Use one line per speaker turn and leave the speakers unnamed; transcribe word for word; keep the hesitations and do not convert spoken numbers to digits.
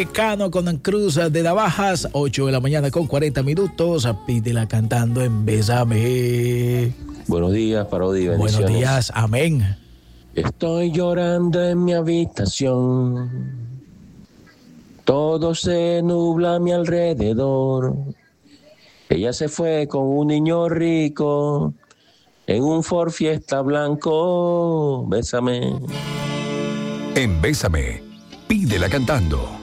Cano con Cruz de Navajas, ocho de la mañana con cuarenta minutos. Pídela cantando en Bésame.
Buenos días, Parodi, bendiciones.
Buenos días, amén.
Estoy llorando en mi habitación. Todo se nubla a mi alrededor. Ella se fue con un niño rico en un Ford Fiesta blanco. Bésame.
En Bésame, pídela cantando.